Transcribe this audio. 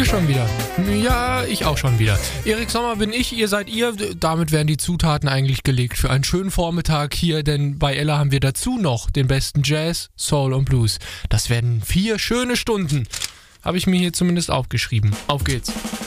Ihr schon wieder. Ja, ich auch schon wieder. Erik Sommer bin ich, ihr seid ihr. Damit werden die Zutaten eigentlich gelegt für einen schönen Vormittag hier, denn bei Ella haben wir dazu noch den besten Jazz, Soul und Blues. Das werden 4 schöne Stunden. Habe ich mir hier zumindest aufgeschrieben. Auf geht's.